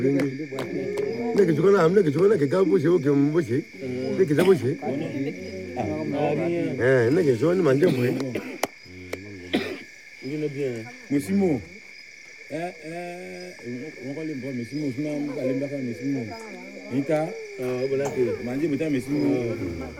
那个就跟那那个就跟那个搞不起，我给我们不起，那个怎么起？哎，那个说你蛮正规。 Musimo. On va les voir, Musimo, on va les voir, Musimo. Nika, manje buta Musimo.